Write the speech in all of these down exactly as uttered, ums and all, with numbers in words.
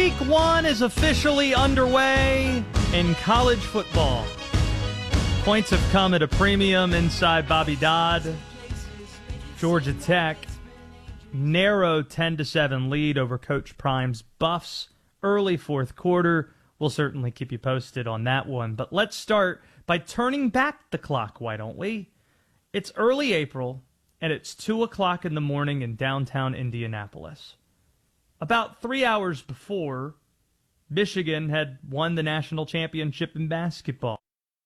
Week one is officially underway in college football. Points have come at a premium inside Bobby Dodd. Georgia Tech, narrow ten to seven lead over Coach Prime's Buffs. Early fourth quarter. We'll certainly keep you posted on that one. But let's start by turning back the clock, why don't we? It's early April, and it's two o'clock in the morning in downtown Indianapolis. About three hours before, Michigan had won the national championship in basketball.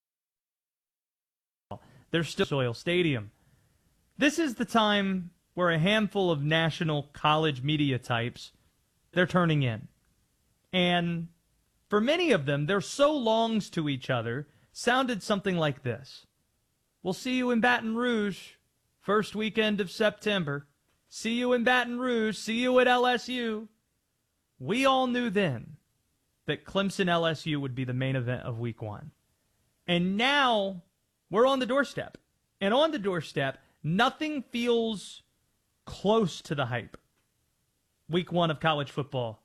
They're still at Soil Stadium. This is the time where a handful of national college media types, they're turning in. And for many of them, their so-longs to each other sounded something like this. We'll see you in Baton Rouge, first weekend of September. See you in Baton Rouge. See you at L S U. We all knew then that Clemson-L S U would be the main event of week one. And now we're on the doorstep. And on the doorstep, nothing feels close to the hype, week one of college football,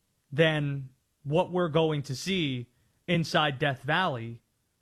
than what we're going to see inside Death Valley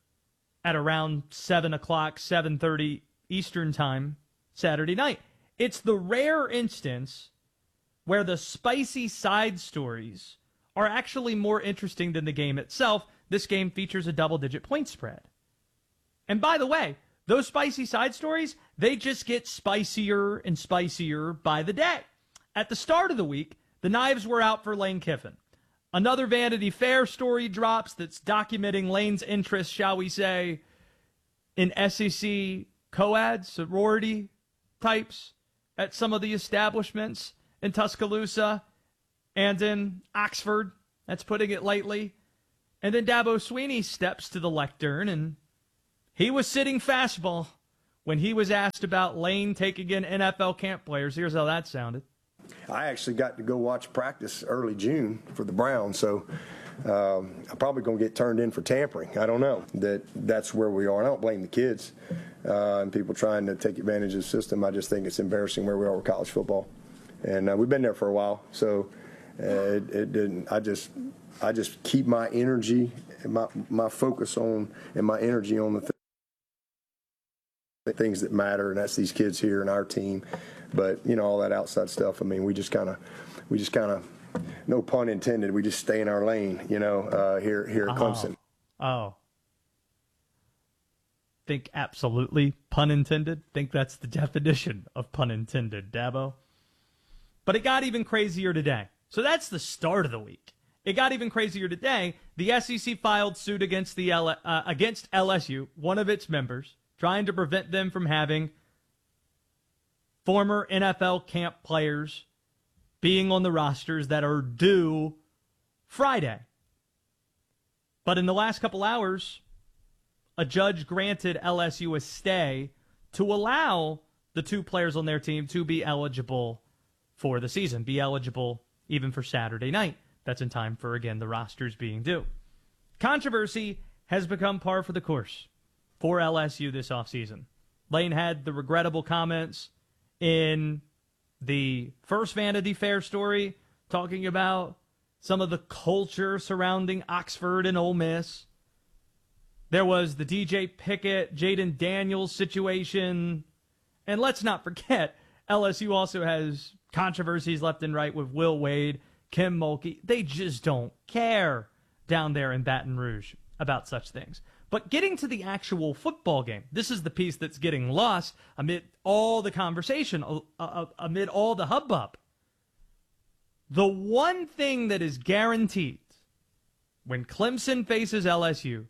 at around seven o'clock, seven thirty Eastern Time Saturday night. It's the rare instance where the spicy side stories are actually more interesting than the game itself. This game features a double-digit point spread. And by the way, those spicy side stories, they just get spicier and spicier by the day. At the start of the week, the knives were out for Lane Kiffin. Another Vanity Fair story drops that's documenting Lane's interest, shall we say, in S E C co-ed, sorority types at some of the establishments in Tuscaloosa and in Oxford. That's putting it lightly. And then Dabo Swinney steps to the lectern, and he was sitting fastball when he was asked about Lane taking in N F L camp players. Here's how that sounded. I actually got to go watch practice early June for the Browns, so um, I'm probably going to get turned in for tampering. I don't know. That That's where we are. And I don't blame the kids uh, and people trying to take advantage of the system. I just think it's embarrassing where we are with college football. And uh, we've been there for a while, so uh, it, it didn't. I just, I just keep my energy, and my my focus on, and my energy on the th- things that matter, and that's these kids here and our team. But you know, all that outside stuff. I mean, we just kind of, we just kind of, no pun intended. We just stay in our lane, you know, uh, here here at Clemson. Oh. oh. Think absolutely pun intended. Think that's the definition of pun intended, Dabo. But it got even crazier today. So that's the start of the week. It got even crazier today. The S E C filed suit against the L- uh, against L S U, one of its members, trying to prevent them from having former N F L camp players being on the rosters that are due Friday. But in the last couple hours, a judge granted L S U a stay to allow the two players on their team to be eligible for the season, be eligible even for Saturday night. That's in time for, again, the rosters being due. Controversy has become par for the course for L S U this offseason. Lane had the regrettable comments in the first Vanity Fair story talking about some of the culture surrounding Oxford and Ole Miss. There was the D J Pickett, Jaden Daniels situation. And let's not forget, L S U also has controversies left and right with Will Wade, Kim Mulkey. They just don't care down there in Baton Rouge about such things. But getting to the actual football game, this is the piece that's getting lost amid all the conversation, uh, amid all the hubbub. The one thing that is guaranteed when Clemson faces L S U,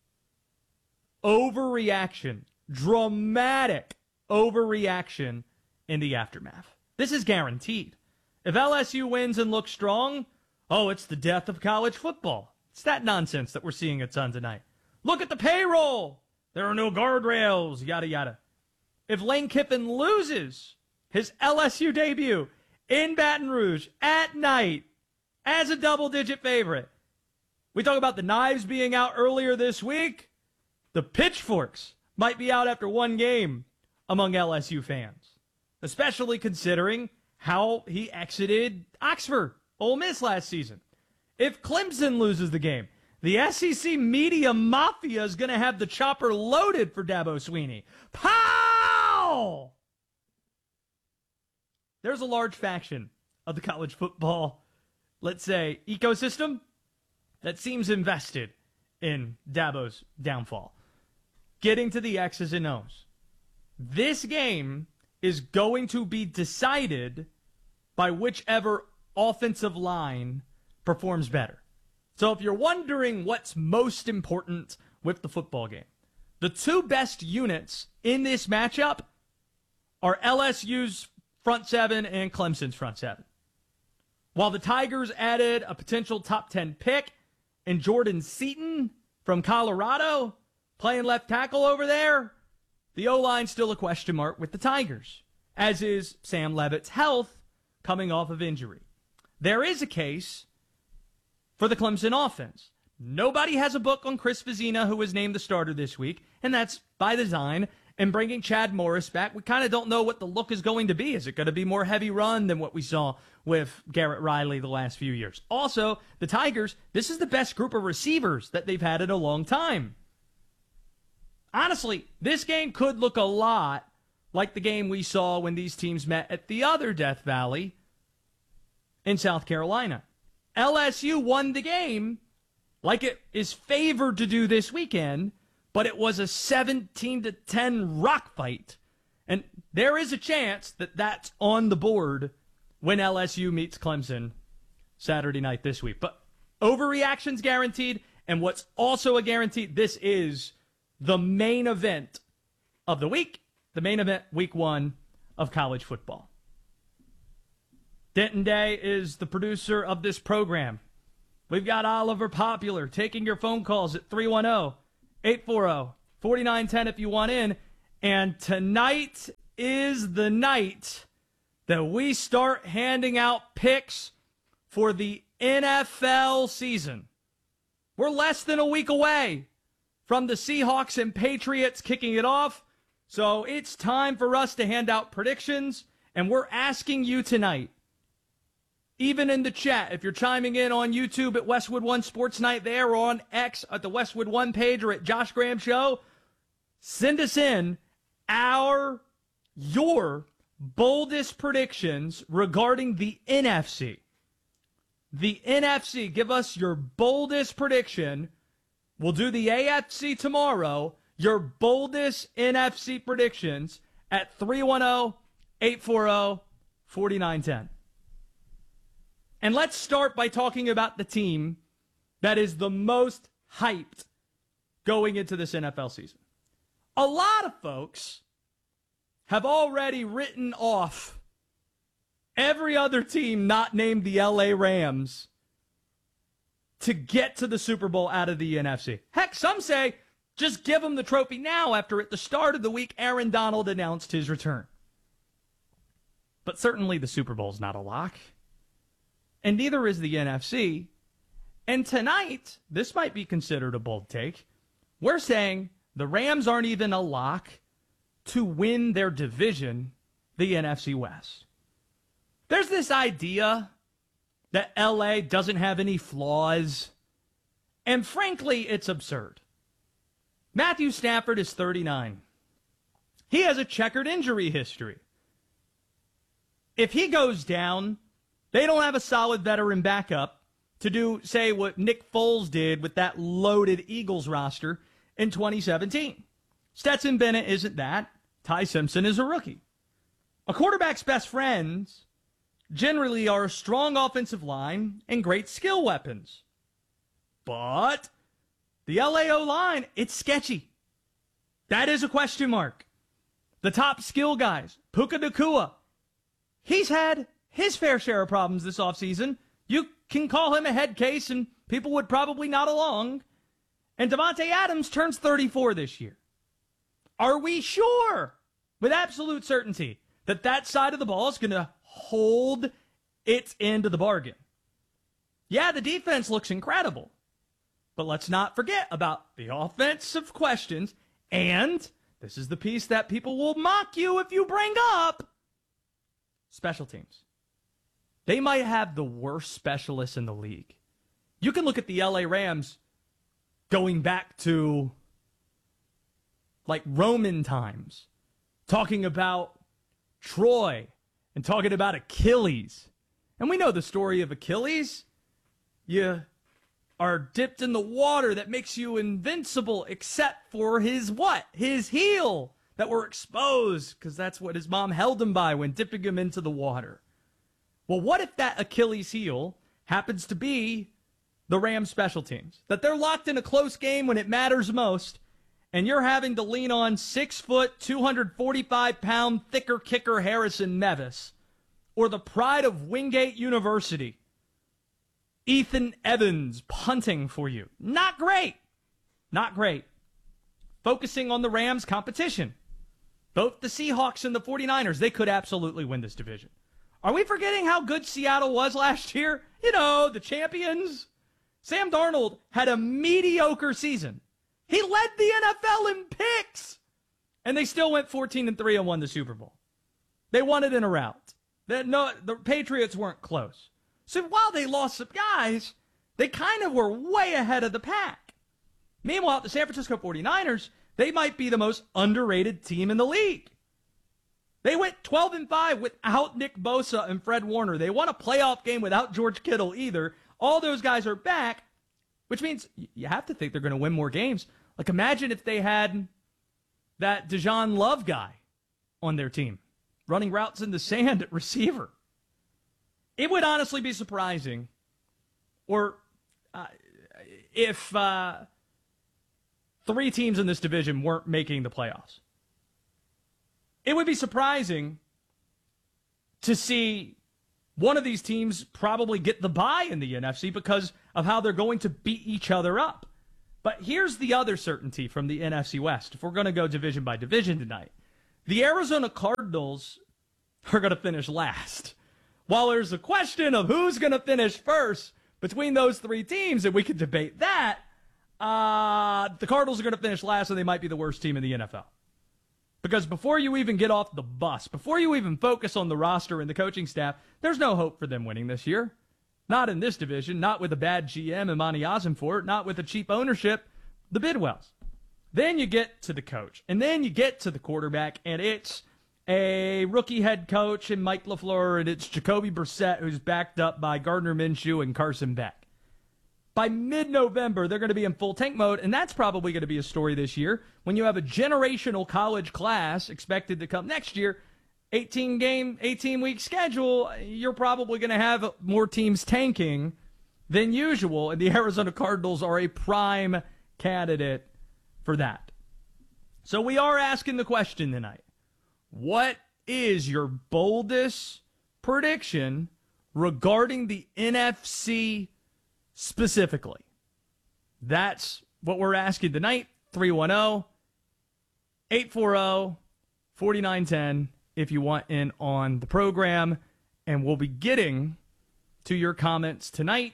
overreaction, dramatic overreaction in the aftermath. This is guaranteed. If L S U wins and looks strong, oh, it's the death of college football. It's that nonsense that we're seeing at Sunday night. Look at the payroll. There are no guardrails, yada, yada. If Lane Kiffin loses his L S U debut in Baton Rouge at night as a double-digit favorite, we talk about the knives being out earlier this week. The pitchforks might be out after one game among L S U fans, especially considering how he exited Oxford, Ole Miss last season. if Clemson loses the game, the S E C media mafia is going to have the chopper loaded for Dabo Swinney. Pow! There's a large faction of the college football, let's say, ecosystem that seems invested in Dabo's downfall. Getting to the X's and O's. This game is going to be decided by whichever offensive line performs better. So if you're wondering what's most important with the football game, the two best units in this matchup are L S U's front seven and Clemson's front seven. While the Tigers added a potential top ten pick and Jordan Seaton from Colorado playing left tackle over there, the O-line's still a question mark with the Tigers, as is Sam Levitt's health coming off of injury. There is a case for the Clemson offense. Nobody has a book on Chris Vizina, who was named the starter this week, and that's by design. And bringing Chad Morris back, we kind of don't know what the look is going to be. Is it going to be more heavy run than what we saw with Garrett Riley the last few years? Also, the Tigers, this is the best group of receivers that they've had in a long time. Honestly, this game could look a lot like the game we saw when these teams met at the other Death Valley in South Carolina. L S U won the game like it is favored to do this weekend, but it was a seventeen to ten rock fight. And there is a chance that that's on the board when L S U meets Clemson Saturday night this week. But overreaction's guaranteed, and what's also a guarantee, this is the main event of the week, the main event, week one of college football. Denton Day is the producer of this program. We've got Oliver Popular taking your phone calls at three one zero, eight four zero, four nine one zero if you want in. And tonight is the night that we start handing out picks for the N F L season. We're less than a week away from the Seahawks and Patriots kicking it off. So it's time for us to hand out predictions. And we're asking you tonight, even in the chat, if you're chiming in on YouTube at Westwood One Sports Night there, or on X at the Westwood One page, or at Josh Graham Show, send us in our, your boldest predictions regarding the N F C. The N F C, give us your boldest prediction. We'll do the A F C tomorrow. Your boldest N F C predictions at three one zero, eight four zero, four nine one zero. And let's start by talking about the team that is the most hyped going into this N F L season. A lot of folks have already written off every other team not named the L A Rams to get to the Super Bowl out of the N F C. Heck, some say just give them the trophy now after at the start of the week Aaron Donald announced his return. But certainly the Super Bowl's not a lock. And neither is the N F C. And tonight, this might be considered a bold take. We're saying the Rams aren't even a lock to win their division, the N F C West. There's this idea that L A doesn't have any flaws. And frankly, it's absurd. Matthew Stafford is thirty-nine. He has a checkered injury history. If he goes down, they don't have a solid veteran backup to do, say, what Nick Foles did with that loaded Eagles roster in twenty seventeen. Stetson Bennett isn't that. Ty Simpson is a rookie. A quarterback's best friends generally are a strong offensive line and great skill weapons. But the L A O-line, it's sketchy. That is a question mark. The top skill guys, Puka Nacua, he's had his fair share of problems this offseason. You can call him a head case, and people would probably nod along. And Devontae Adams turns thirty-four this year. Are we sure, with absolute certainty, that that side of the ball is going to hold its end of the bargain? Yeah, the defense looks incredible. But let's not forget about the offensive questions. And this is the piece that people will mock you if you bring up. Special teams. They might have the worst specialists in the league. You can look at the L A Rams going back to like Roman times, talking about Troy and talking about Achilles. And we know the story of Achilles. You are dipped in the water that makes you invincible except for his what? His heel that were exposed because that's what his mom held him by when dipping him into the water. Well, what if that Achilles heel happens to be the Rams special teams? That they're locked in a close game when it matters most, and you're having to lean on six foot, two hundred forty-five pound thicker kicker Harrison Mevis, or the pride of Wingate University, Ethan Evans, punting for you. Not great. Not great. Focusing on the Rams' competition. Both the Seahawks and the 49ers, they could absolutely win this division. Are we forgetting how good Seattle was last year? You know, the champions. Sam Darnold had a mediocre season. He led the N F L in picks. And they still went fourteen and three and won the Super Bowl. They won it in a rout. They, no, the Patriots weren't close. So while they lost some guys, they kind of were way ahead of the pack. Meanwhile, the San Francisco 49ers, they might be the most underrated team in the league. They went twelve and five without Nick Bosa and Fred Warner. They won a playoff game without George Kittle either. All those guys are back, which means you have to think they're going to win more games. Like, imagine if they had that Dijon Love guy on their team, running routes in the sand at receiver. It would honestly be surprising, or uh, if uh, three teams in this division weren't making the playoffs. It would be surprising to see one of these teams probably get the bye in the N F C because of how they're going to beat each other up. But here's the other certainty from the N F C West. If we're going to go division by division tonight, the Arizona Cardinals are going to finish last. While there's a question of who's going to finish first between those three teams, and we could debate that, uh, the Cardinals are going to finish last, and they might be the worst team in the N F L. Because before you even get off the bus, before you even focus on the roster and the coaching staff, there's no hope for them winning this year. Not in this division, not with a bad G M, Imani Ossenfort, not with a cheap ownership, the Bidwells. Then you get to the coach, and then you get to the quarterback, and it's a rookie head coach and Mike LaFleur, and it's Jacoby Brissett, who's backed up by Gardner Minshew and Carson Beck. By mid-November, they're going to be in full tank mode, and that's probably going to be a story this year. When you have a generational college class expected to come next year, eighteen-game, eighteen-week schedule, you're probably going to have more teams tanking than usual, and the Arizona Cardinals are a prime candidate for that. So we are asking the question tonight. What is your boldest prediction regarding the N F C specifically? That's what we're asking tonight. three one zero, eight four zero, four nine one zero if you want in on the program. And we'll be getting to your comments tonight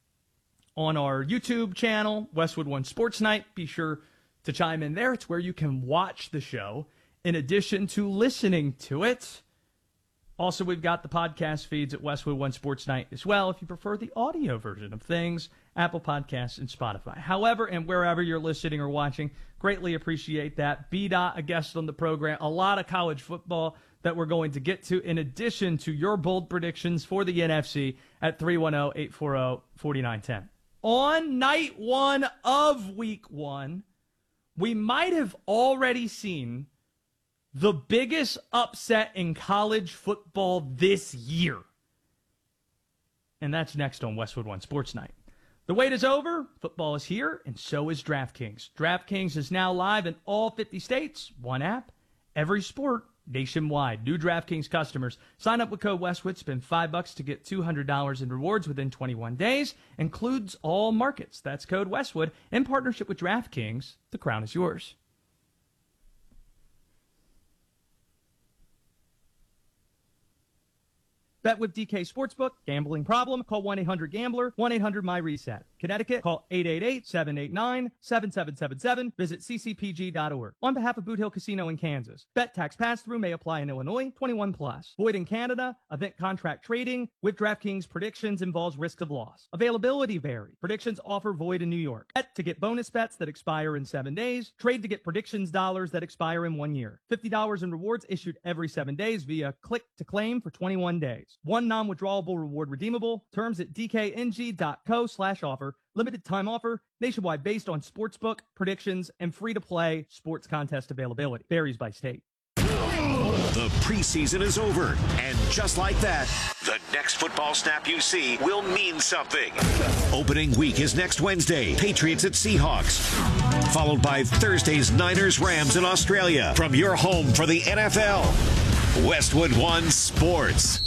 on our YouTube channel, Westwood One Sports Night. Be sure to chime in there. It's where you can watch the show in addition to listening to it. Also, we've got the podcast feeds at Westwood One Sports Night as well, if you prefer the audio version of things, Apple Podcasts and Spotify. However, and wherever you're listening or watching, greatly appreciate that. B-Dot, a guest on the program, a lot of college football that we're going to get to, in addition to your bold predictions for the N F C at three one zero, eight four zero, four nine one zero. On night one of week one, we might have already seen the biggest upset in college football this year. And that's next on Westwood One Sports Night. The wait is over. Football is here, and so is DraftKings. DraftKings is now live in all fifty states. One app, every sport, nationwide. New DraftKings customers, sign up with code Westwood, spend five bucks to get two hundred dollars in rewards within twenty-one days. Includes all markets. That's code Westwood. In partnership with DraftKings, the crown is yours. Bet with D K Sportsbook. Gambling problem? Call one eight hundred gambler, one eight hundred my reset. Connecticut, call eight eight eight, seven eight nine, seven seven seven seven. Visit c c p g dot org. On behalf of Boot Hill Casino in Kansas, bet tax pass-through may apply in Illinois, twenty-one plus. Void in Canada, event contract trading with DraftKings predictions involves risk of loss. Availability vary. Predictions offer void in New York. Bet to get bonus bets that expire in seven days. Trade to get predictions dollars that expire in one year. fifty dollars in rewards issued every seven days via click to claim for twenty-one days. One non-withdrawable reward redeemable. Terms at d k n g dot co slash offer. Limited time offer, nationwide based on sportsbook, predictions, and free-to-play sports contest availability. Varies by state. The preseason is over, and just like that, the next football snap you see will mean something. Opening week is next Wednesday, Patriots at Seahawks, followed by Thursday's Niners-Rams in Australia. From your home for the N F L, Westwood One Sports.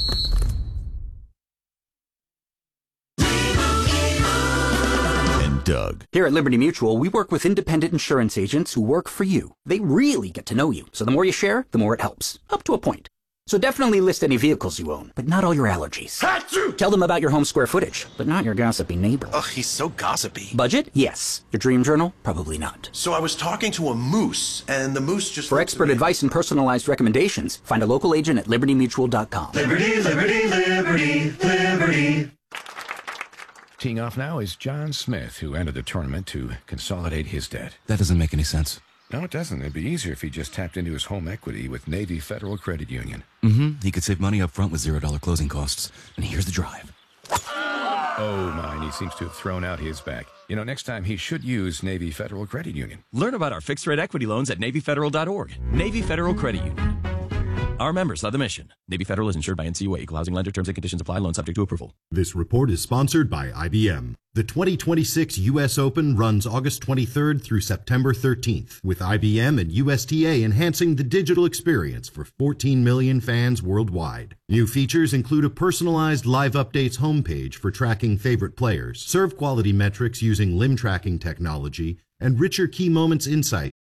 Doug. Here at Liberty Mutual, we work with independent insurance agents who work for you. They really get to know you, so the more you share, the more it helps. Up to a point. So definitely list any vehicles you own, but not all your allergies. Achoo! Tell them about your home square footage, but not your gossipy neighbor. Ugh, he's so gossipy. Budget? Yes. Your dream journal? Probably not. So I was talking to a moose, and the moose just... For expert advice and personalized recommendations, find a local agent at liberty mutual dot com. Liberty, liberty, liberty, liberty. Teeing off now is John Smith, who entered the tournament to consolidate his debt. That doesn't make any sense. No, it doesn't. It'd be easier if he just tapped into his home equity with Navy Federal Credit Union. Mm-hmm. He could save money up front with zero dollar closing costs. And here's the drive. Oh, my, and he seems to have thrown out his back. You know, next time he should use Navy Federal Credit Union. Learn about our fixed-rate equity loans at navy federal dot org. Navy Federal Credit Union. Our members are the mission. Navy Federal is insured by N C U A. Equal housing lender. Terms and conditions apply. Loan subject to approval. This report is sponsored by I B M. The twenty twenty-six U S Open runs August twenty-third through September thirteenth, with I B M and U S T A enhancing the digital experience for fourteen million fans worldwide. New features include a personalized live updates homepage for tracking favorite players, serve quality metrics using limb tracking technology, and richer key moments insight